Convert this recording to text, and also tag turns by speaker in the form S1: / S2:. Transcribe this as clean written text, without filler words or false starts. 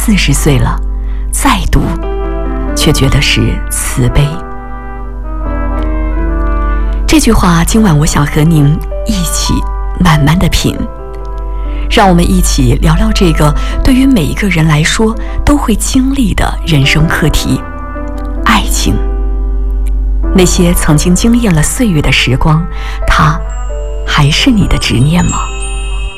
S1: 40岁了，再读却觉得是慈悲。这句话今晚我想和您一起慢慢的品，让我们一起聊聊这个对于每一个人来说都会经历的人生课题——爱情。那些曾经惊艳了岁月的时光，它还是你的执念吗？